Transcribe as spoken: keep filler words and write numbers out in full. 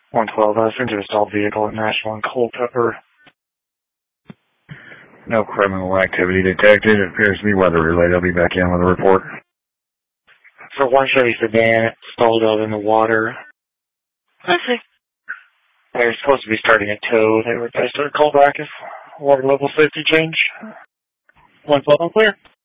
one twelve, I sent you a stalled vehicle at National and Culpeper. No criminal activity detected. It appears to be weather related. I'll be back in with a report. For one Chevy sedan, it stalled out in the water. I think they're supposed to be starting a tow. They were supposed to call back if water level safety change. one twelve, I'm clear.